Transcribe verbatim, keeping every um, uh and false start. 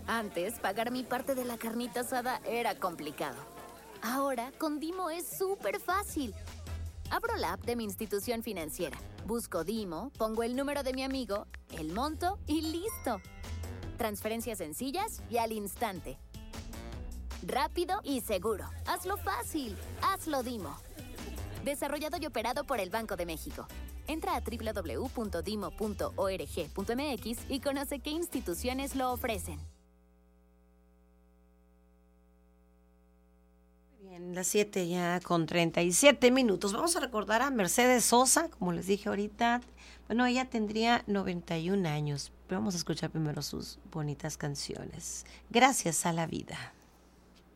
Antes, pagar mi parte de la carnita asada era complicado. Ahora, con Dimo es súper fácil. Abro la app de mi institución financiera, busco Dimo, pongo el número de mi amigo, el monto y listo. Transferencias sencillas y al instante. Rápido y seguro. Hazlo fácil. Hazlo Dimo. Desarrollado y operado por el Banco de México. Entra a doble u doble u doble u punto dimo punto org punto m x y conoce qué instituciones lo ofrecen. Bien, las siete ya con treinta y siete minutos. Vamos a recordar a Mercedes Sosa, como les dije ahorita. Bueno, ella tendría noventa y un años, pero vamos a escuchar primero sus bonitas canciones. Gracias a la vida.